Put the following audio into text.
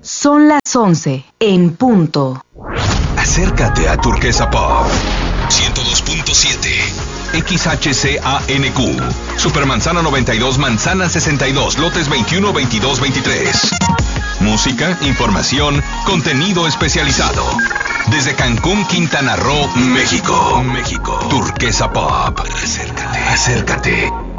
Son las 11 en punto. Acércate a Turquesa Pop 102.7 XHCANQ Supermanzana 92, Manzana 62, lotes 21, 22, 23. Música, información, contenido especializado. Desde Cancún, Quintana Roo, México. Turquesa Pop. Acércate.